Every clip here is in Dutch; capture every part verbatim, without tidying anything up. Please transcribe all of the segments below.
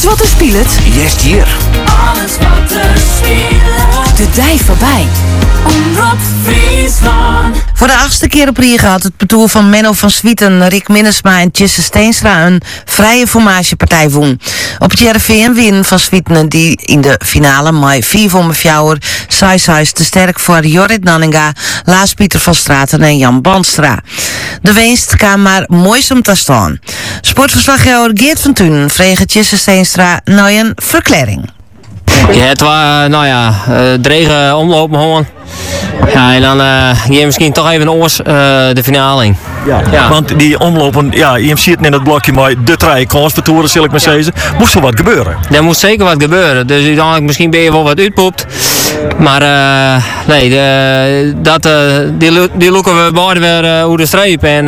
Alles wat er speelt. Yes, hier. Alles wat er speelt. De dij voorbij. Omroep Friesland. Voor de achtste keer op Rie gaat het parcours van Menno van Swieten, Rick Minnesma en Tjesse Steenstra een vrije formagepartij woen. Op het J R V M win van Swieten die in de finale mei vier voor mijn fjouwer Sai te sterk voor Jorrit Nanninga, Laas Pieter van Straten en Jan Banstra. De winst kan maar mooisom te staan. Sportverslaggever Geert van Tunen vreeg Tjesse Steenstra naar een verklaring. Ja, het was, nou ja, uh, dregen omlopen gewoon. Ja, en dan uh, je misschien toch even oors uh, de finale in. Ja, Ja. Want die omlopen, ja, je ziet het in het blokje, maar de drie kansvertoren, zal ik maar zeggen. Moest er wat gebeuren? Er moet zeker wat gebeuren. Dus uiteindelijk misschien ben je wel wat uitpoept. Maar uh, nee, de, dat, uh, die, die loeken we beide weer uh, hoe de streep. En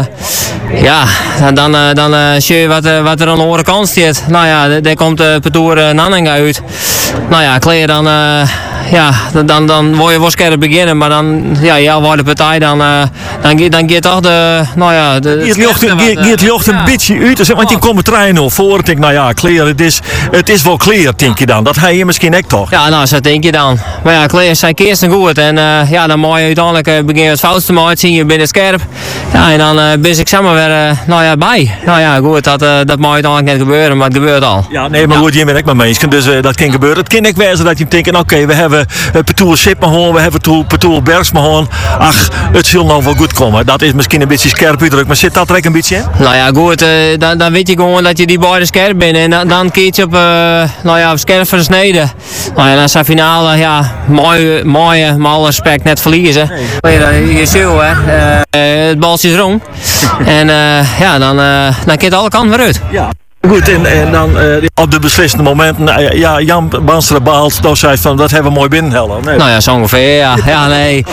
uh, ja, dan, uh, dan uh, zie je wat, uh, wat er aan de andere kant staat. Nou ja, daar komt de uh, Petoer uh, Nanninga uit. Nou ja, kleer dan... Uh, Ja, dan, dan word je wel scherp beginnen, maar dan, ja, ja, waar de partij dan, uh, dan, dan gaat toch de, nou ja, de... Het jocht, het jocht een ja. beetje uit, want je komt drie nul voor. Ik denk, nou ja, clear, het is, het is wel clear, denk je dan. Dat hij je misschien echt toch? Ja, nou, zo denk je dan. Maar ja, Kleer zijn eerst goed en uh, ja, dan moet je uiteindelijk uh, beginnen het fout te maken, zie je binnen scherp. Ja, en dan uh, ben ik zeg maar weer, uh, nou ja, bij. Nou ja, goed, dat, uh, dat moet uiteindelijk net gebeuren, maar het gebeurt al. Ja, nee, maar goed, je bent ook maar mensen, dus uh, dat kan gebeuren. Het kan ook wezen dat je denkt, oké, okay, we hebben uh, Petoer Sipmahorn, we hebben Petoer Bergsmahorn. Ach, het zal nou wel goed komen. Dat is misschien een beetje scherp uitdruk, maar zit dat er ook een beetje in? Nou ja, goed, uh, dan, dan weet je gewoon dat je die beide scherp bent. En dan, dan keert je op, uh, nou ja, op scherp versneden. Nou ja, dan is de finale, ja, mooi, mooi, met alle respect, net verliezen. Nee. Je, je ziet hè, uh, het baltje is rond. En uh, ja, dan, uh, dan keert alle kanten weer uit. Ja. Goed, en, en dan uh, op de beslissende momenten, uh, ja, Jan Banstra baalt, dan zei van, dat hebben we mooi binnenhellen. Nee. Nou ja, zo ongeveer, ja. Ja, nee.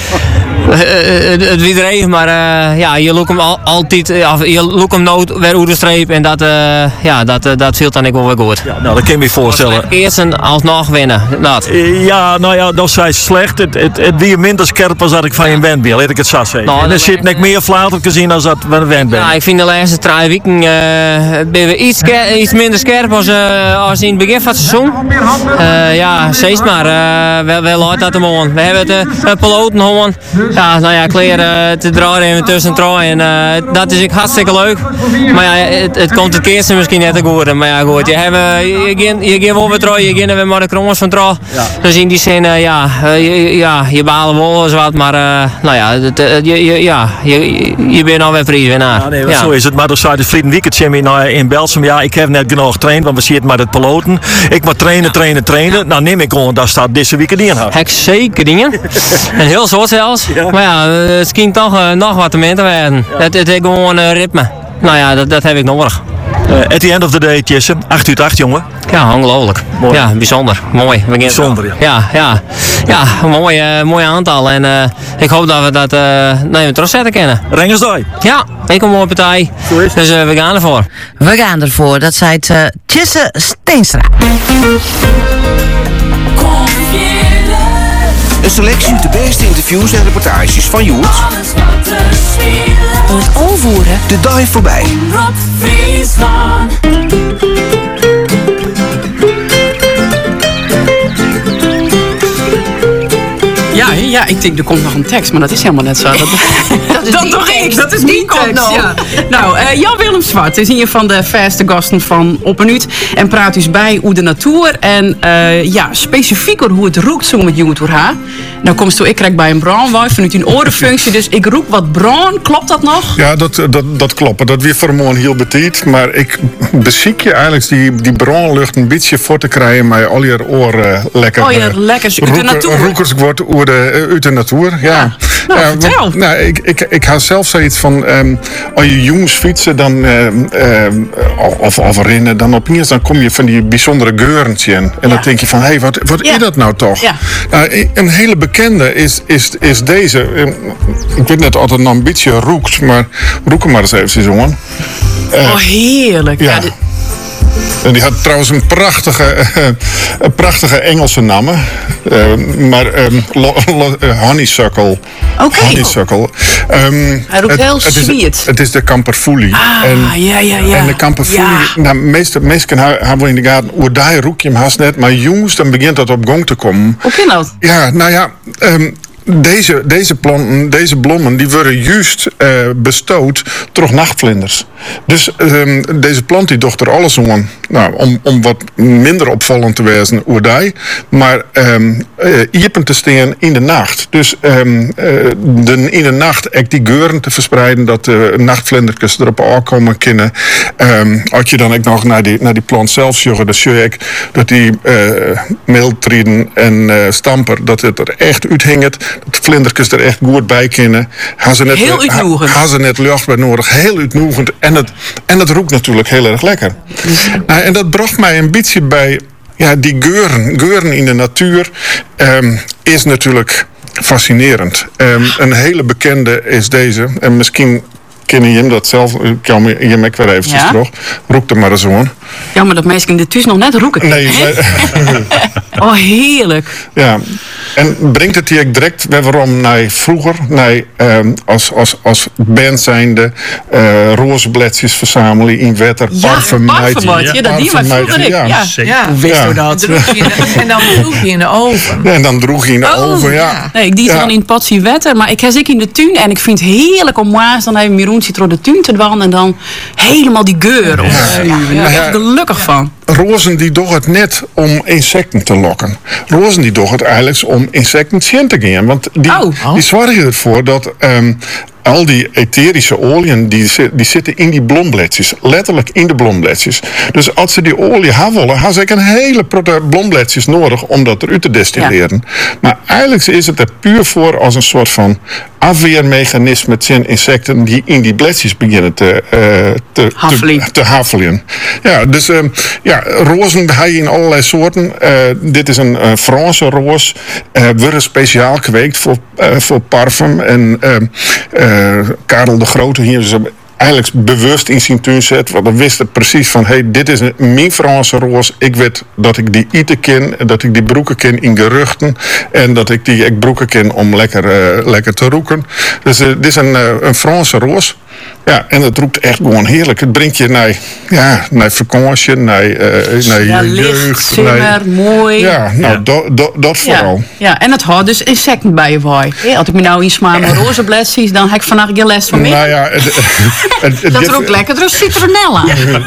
Het, het wie er maar uh, ja, je look hem al, altijd, uh, je look hem nooit weer over de streep en dat, uh, ja, dat, uh, dat viel dan ik wel weer goed. Ja, nou, dat kan je me voorstellen. Eerst en alsnog winnen, dat. Uh, ja, nou ja, dat zei slecht. Het, het, het wie minder scherp als dat ik van je wend ben, laat ik het zo zeggen. Nou, en er zit net meer flater gezien als dat we een wend ben. Ja, ik vind de laatste drie weken uh, ben we iets, iets minder scherp als, uh, als in het begin van het seizoen. Uh, ja, steeds maar. Uh, wel, wel hard dat te mogen. We hebben het uh, piloten gewoon. Ja, nou ja, kleren uh, te draaien even tussen draaien. En uh, dat is ook hartstikke leuk. Maar ja, het, het komt het eerste misschien net te goed. Maar ja, goed. Je hebt je gaat wel weer draaien, je gaat weer maar de kromers van draaien. Ja. Dus in die zin, uh, ja, uh, je, ja, je balen wel eens wat. Maar uh, nou ja, het, uh, je, je, ja, je, je bent alweer prijswinnaar. Ja, nee, ja. Zo is het. Maar dan zei de Vlieten Weekend Jimmy nou, in Belsum. Ja, ik heb net genoeg getraind, want we zien het met het piloten. Ik moet trainen, trainen, trainen. Nou neem ik gewoon, daar staat deze weekend in. Hek zeker dingen. En heel soort zelfs. Ja. Maar ja, het kan toch uh, nog wat te minder werden. Ja. Het, het heeft gewoon uh, ritme. Nou ja, dat, dat heb ik nodig. Uh, at the end of the day, Tjesse, acht uur acht, jongen. Ja, ongelooflijk. Mooi. Ja, bijzonder. Mooi. Bijzonder, ja. Ja, ja. Ja, een mooi, uh, mooi aantal. En uh, ik hoop dat we dat uh, nee, terugzetten kunnen. Rengersdooi. Ja, ik kom op een partij. Dus uh, we gaan ervoor. We gaan ervoor. Dat zei het uh, Tjesse Steenstra. Een selectie uit de beste interviews en reportages van Joert. Alles wat er speelt. Het aanvoeren. De dive voorbij. Omroep Friesland. Ja, ja, ik denk er komt nog een tekst, maar dat is helemaal net zo. Dat, dat is dat toch ik, dat is niet tekst. Nou, ja. nou uh, Jan-Willem Zwart is hier van de vaste gasten van Op en Uit en praat dus bij hoe de natuur en uh, ja, specifieker hoe het roekt zo met Joert door haar. Nou komst toe, ik krijg bij een brandwijn vanuit een orenfunctie, dus ik roep wat brand. Klopt dat nog? Ja, dat, dat, dat klopt. Dat weer voor een heel betiet, maar ik beziek je eigenlijk die, die brandlucht een beetje voor te krijgen met al je oren lekker. Oh ja, lekker uit de natuur. Roekers wordt uit de, uit de natuur, ja. ja. Nou, ja, vertel. Want, nou, ik, ik, ik had zelf zoiets van, um, als je jongens fietsen dan, um, um, of, of rennen, dan opeens dan kom je van die bijzondere geurens in. En ja. dan denk je van, hé, hey, wat, wat ja. is dat nou toch? Ja. Nou, een hele bekende is, is, is deze. Ik weet net altijd nog een beetje roekt, maar roek hem maar eens even, jongen. Uh, oh, heerlijk. Ja. Ja, dit... En die had trouwens een prachtige, een prachtige Engelse naam. Uh, maar um, lo, lo, uh, honeysuckle. Oké. Honeysuckle. Um, Hij roept het- heel het is- sweet. Het is de kamperfoelie. Ah, en, ja, ja, ja. En de kamperfoelie, Ja. nou, meeste mensen hebben in de gaten, hoe daar roek je hem haast net. Maar jongens, dan begint dat op gang te komen. Hoe kan dat? Ja, nou ja, um, deze, deze planten, deze bloemen, die worden juist uh, bestoot door nachtvlinders. Dus um, deze plant die docht er alles om, nou, om, om wat minder opvallend te wezen oerdij, maar um, uh, iepen te staan in de nacht. Dus um, uh, de, in de nacht echt die geuren te verspreiden, dat de nachtvlindertjes erop aankomen kunnen. Um, als je dan ook nog naar die, naar die plant zelf zorgt, dan zie je dat die uh, meeltrieden en uh, stamper, dat het er echt uithingert. Dat de vlindertjes er echt goed bij kunnen. Gaan ze net, Heel uitnoegend. Gaan ze net lucht bij nodig. Heel uitnoegend. En het, en het roekt natuurlijk heel erg lekker. Nou, en dat bracht mij een beetje bij ja, die geuren. Geuren in de natuur um, is natuurlijk fascinerend. Um, een hele bekende is deze. En misschien kennen je hem dat zelf. Ik kan je hem ook weer eventjes Ja? terug. Roek er maar eens aan. Ja, maar dat mensen in de thuis nog net roeken. Nee, wij- Oh, heerlijk. ja. En brengt het je direct weer waarom naar vroeger, naar, um, als, als, als band zijnde, uh, rozebladjes verzamelen in wetter, Ja, parfummeid. parfummeid. Ja, dat die maar vroeger ik. Ja. Ja. Ja. Hoe wist Ja. u dat? Droeg je in de- en dan droeg je in de oven. En dan droeg hij in de Oh, oven, ja. ja. Nee, die is Ja. dan in het pot zien wetten. Maar ik heb ik in de tuin en ik vind het heerlijk om maas dan even Miroentje door de tuin te dwan en dan helemaal die geur. Ja. Daar ben ik echt gelukkig van. Rozen die doen het net om insecten te lokken. Rozen die doen het eigenlijk om insecten zien te gaan. Want die, Oh. die zorgen ervoor dat um, al die etherische oliën die, zi- die zitten in die bloembladjes. Letterlijk in de bloembladjes. Dus als ze die olie gaan willen, hebben ze een hele protte bloembladjes nodig om dat eruit te destilleren. Maar eigenlijk is het er puur voor als een soort van afweermechanisme tegen insecten die in die bladjes beginnen te, uh, te, Haffelen. te, te haffelen. Ja, dus um, ja, rozen heb je in allerlei soorten. Uh, dit is een uh, Franse roos. Uh, worden speciaal gekweekt voor, uh, voor parfum. En uh, uh, Karel de Grote hier is eigenlijk bewust in zijn tuin zet. Want dan wist het precies van, hey, dit is een mijn Franse roos. Ik weet dat ik die eten ken, dat ik die broeken ken in geruchten. En dat ik die ik broeken ken om lekker, uh, lekker te roeken. Dus uh, dit is een, uh, een Franse roos. Ja, en het roept echt gewoon heerlijk. Het brengt je naar, ja, naar vakantie, naar, uh, naar Ja, je licht, jeugd. zimmer, naar- mooi. Ja, nou, Ja. dat- dat- dat vooral. Ja, ja, en het houdt dus insecten bij je bij. Ja, als ik me nou in smaak met rozenblad zie, dan heb ik vannacht geen les van meer. Nou ja, het, het, het, dat gaat- roept lekker, dus citronella.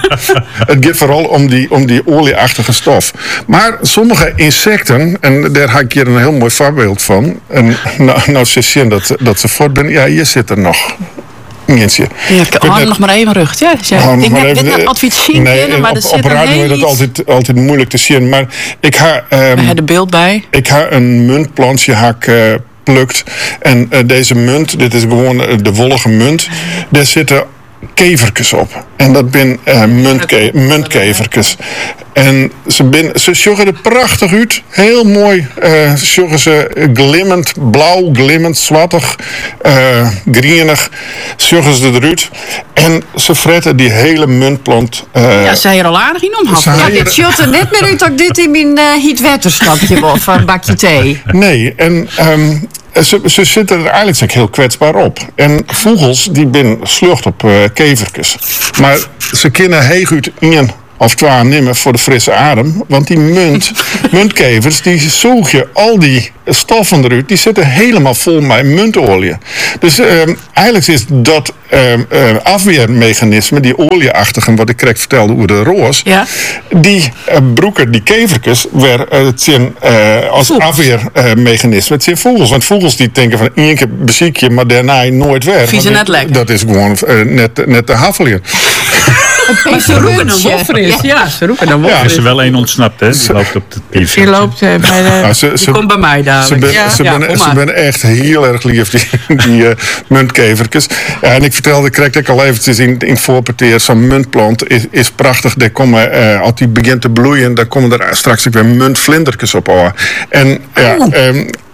het gaat vooral om die, om die olieachtige stof. Maar sommige insecten, en daar heb ik hier een heel mooi voorbeeld van. En nou, nou ze zien dat, dat ze voort ben. Ja, hier zit er nog. Eentje. Ja, ik weet hou net- nog maar even rug. Ja, dus ja, Oh, ik nog denk maar net, even, net eh, advies zien nee, kennen, maar op, er op zit een radio is heel dat iets- altijd, altijd moeilijk te zien. Maar ik ga, We ehm, hebben er beeld bij. ik ga een muntplantje hak uh, plukt. En uh, deze munt, dit is gewoon uh, de wollige munt. Daar zitten kevertjes op. En dat zijn uh, muntke muntkevertjes. En ze, bin, ze sjoggen er prachtig uit. Heel mooi. Uh, sjoggen ze glimmend, blauw, glimmend, zwattig, uh, grienig. Sjoggen ze eruit. En ze fretten die hele muntplant. Uh, Ja, ze zijn er al aardig in omhappen. Ze Ja, hier- dit Het shot er net meer uit dat ik dit in mijn uh, heatwetterstapje wil van een bakje thee. Nee, en um, ze, ze zitten er eigenlijk zeg, heel kwetsbaar op. En vogels die zijn slucht op uh, kevertjes. Maar ze kunnen heel goed in of twee nemen voor de frisse adem. Want die munt, muntkevers, die zoog je al die stoffen eruit. Die zitten helemaal vol met muntolie. Dus um, eigenlijk is dat um, uh, afweermechanisme, die olieachtige, wat ik correct vertelde over de roos. Ja. Die uh, broeken, die kevertjes, weer uh, het zijn, uh, als Vogels. afweermechanisme. Het zijn vogels. Want vogels die denken van één keer beziek je, maar daarna nooit weer. Vieze Want net dat- lekker. Dat is gewoon uh, net, net de haffelen. Maar ze roepen een wofris. Ja, ze roepen een Er wofris. is er wel één ontsnapt, hè? Die loopt op de P V. Je loopt eh, bij de... Nou, ze, Die ze, komt bij mij Ze dadelijk. ben, ja, ze, ja, ben, kom ze maar. ben echt heel erg lief, die, die uh, muntkevertjes. Ja, en ik vertelde, ik kreeg ik al eventjes in, in het voorporteer, zo'n muntplant is, is prachtig. Daar komen, uh, als die begint te bloeien, dan komen er straks ook weer muntvlindertjes op aan. En ja, Oh. um,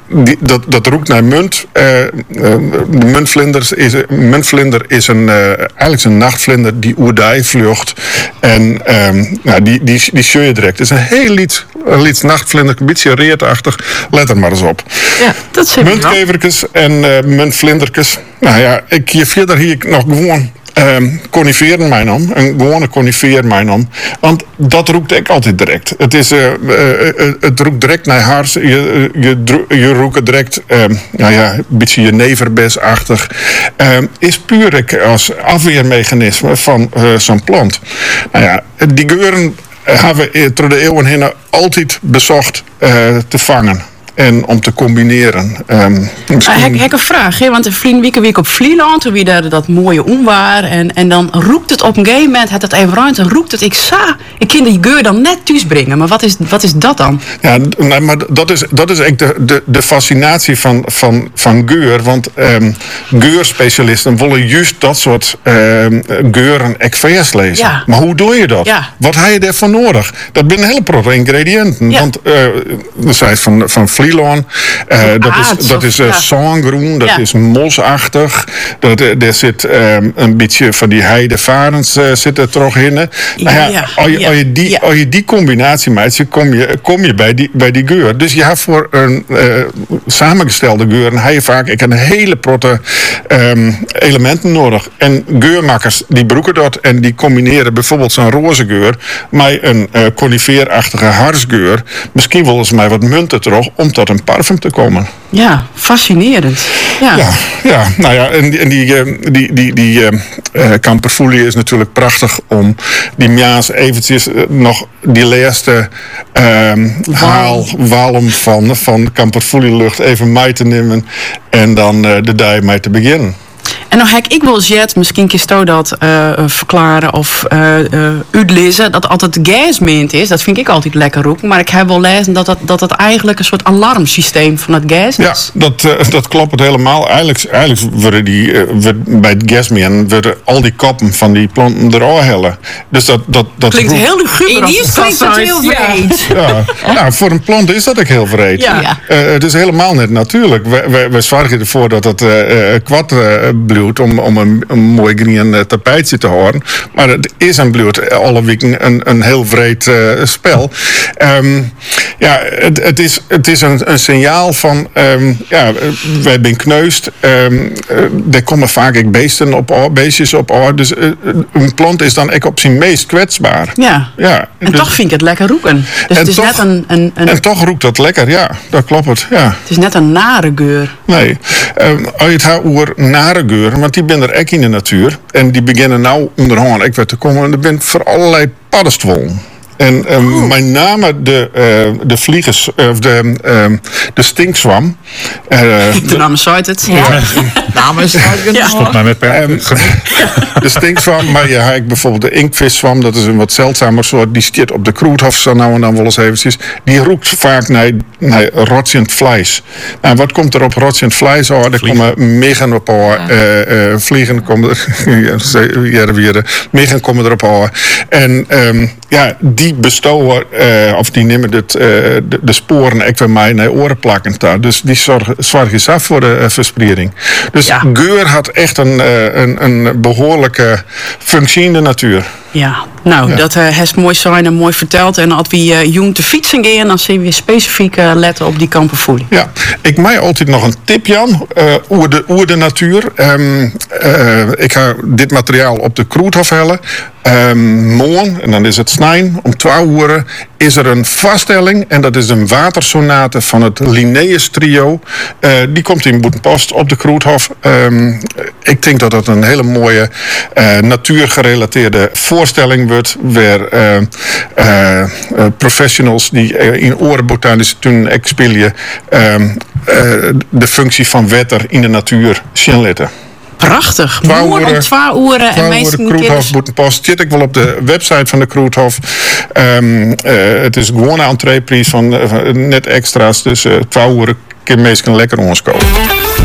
die, dat, dat roekt naar munt. Uh, uh, de muntvlinders is, muntvlinder is een, uh, eigenlijk een nachtvlinder die oerdij vlucht. En um, nou, die, die, die zie je direct. Het is een heel liet, liet nachtvlinder, een beetje reetachtig. Let er maar eens op. Ja, dat zit Muntkeverkes en uh, muntvlinderkes. Nou ja, ik, hier verder hier nog gewoon... Um, coniferen mijn naam, een gewone conifeer mijn naam. Want dat roekt ik altijd direct. Het, is, uh, uh, uh, het roekt direct naar hars. Je, je, je roekt direct, um, nou ja, een beetje je neverbesachtig. Um, is puur ik als afweermechanisme van uh, zo'n plant. Nou ja, die geuren hebben we door de eeuwen heen altijd bezocht uh, te vangen. En om te combineren. Um, misschien... Ik heb een vraag, hè? Want een vriend week week op Vlieland, toen we daar dat mooie onwaar. En, en dan roekt het op een gegeven moment, het het even ruimte, en roekt het. Ik sa, ik kan die geur dan net thuis brengen. Maar wat is, wat is dat dan? Ja, nee, maar dat is, dat is eigenlijk de, de, de fascinatie van, van, van geur. Want um, geurspecialisten willen juist dat soort um, geuren exvers lezen. Ja. Maar hoe doe je dat? Ja. Wat heb je daarvoor nodig? Dat zijn hele protte ingrediënten. Ja. Want uh, dat zei van, van Vlieland. Uh, dat, is, dat is uh, ja. Zandgroen, dat ja. is mosachtig. Dat, uh, er zit um, een beetje van die heidevarens uh, zit er toch in. Nou ja, ja. Als, je, als, je die, ja. als je die combinatie maakt, kom je, kom je bij, die, bij die geur. Dus je hebt voor een uh, samengestelde geur en heb je vaak ik een hele protte um, elementen nodig. En geurmakkers die broeken dat en die combineren bijvoorbeeld zo'n roze geur met een uh, conifeerachtige harsgeur. Misschien willen ze mij wat munten terug om tot een parfum te komen. Ja, fascinerend. Ja, ja, ja nou ja, en die, en die, die, die, die uh, kamperfoelie is natuurlijk prachtig om die mjaas eventjes uh, nog die laatste uh, haal, walm van, van kamperfoelielucht even mee te nemen en dan uh, de dag mee te beginnen. En dan heb ik wel jet, misschien kun je dat uh, verklaren of uh, uh, uitlezen, dat altijd gasmeend is. Dat vind ik altijd lekker roepen. Maar ik heb wel lezen dat dat, dat dat eigenlijk een soort alarmsysteem van het gas is. Ja, dat, uh, dat klopt het helemaal. Eigenlijk, eigenlijk worden die, uh, werd, bij het gasmeen worden al die koppen van die planten eruit hellen. Dus dat, dat, dat klinkt roep... heel luguber. In die klinkt het heel vreed. Ja. Ja. Nou, voor een plant is dat ook heel vreed. Ja. Ja. Uh, het is helemaal net natuurlijk. Wij, wij, wij zorgen ervoor dat het uh, uh, kwad uh, bloedt om, om een, een mooi groen uh, tapijtje te horen. Maar het is een bloed alle weken een, een heel vreed uh, spel. Um, ja, het, het is, het is een, een signaal van um, ja, wij zijn kneust. Um, uh, er komen vaak ik beesten op oor, beestjes op oor. Dus uh, een plant is dan ook op zijn meest kwetsbaar. Ja. Ja. En dus, toch vind ik het lekker roeken. Dus het is toch, net een, een, een... En toch roekt dat lekker, ja. Dat klopt het, ja. Het is net een nare geur. Nee. Um, als je het gaat over nare geur, want die zijn er ook in de natuur. En die beginnen nou onderhand ik weet te komen. En er zijn voor allerlei paddenstoelen. En um, oh. met name de, uh, de vliegers, of de, um, de stinkzwam. Uh, de naam zei het. Ja. Ja. Namen zei het. Ja. Stop maar met per. Um, de stinkzwam, maar je hebt bijvoorbeeld de inkviszwam. Dat is een wat zeldzamer soort. Die stiert op de kroethof zo nou en dan wel eens eventjes. Die roekt vaak naar, naar rotsend vlees. Nou, wat komt er op rotsend vlees? Oh, er komen miggen op oor. Ja. Uh, uh, vliegen komen er. ja, weer, miggen komen erop oor. En um, ja, die Die bestoven, uh, of die nemen het, uh, de, de sporen echt bij mij naar oren plakken daar. Dus die zorgen, zorgen ze af voor de uh, verspreiding. Dus ja. Geur had echt een, uh, een, een behoorlijke functie in de natuur. Ja, nou, ja. dat uh, heeft mooi zijn en mooi verteld. En als we uh, jong te fietsen gaan, dan zien we specifiek uh, letten op die kamperfoelie. Ja, ik mij altijd nog een tip, Jan, uh, over, de, over de natuur. Um, uh, ik ga dit materiaal op de kroethof hellen. Um, morgen, en dan is het snijn, om twaalf uur is er een vaststelling. En dat is een watersonate van het Linnaeus trio. Uh, die komt in Boetenpost op de kroethof. Um, ik denk dat dat een hele mooie uh, natuurgerelateerde voorstelling wordt. Waar uh, uh, uh, professionals die uh, in orenbotanische tuin expilien uh, uh, de functie van wetter in de natuur zien letten. Prachtig. Morgen om twaalf uur en meestal Kroethof Boetenpost. Zit ik wel op de website van de Kroethof. Um, uh, het is gewoon een entreeprijs van uh, net extra's. Dus uh, twaalf uur kun je meestal lekker ons kopen.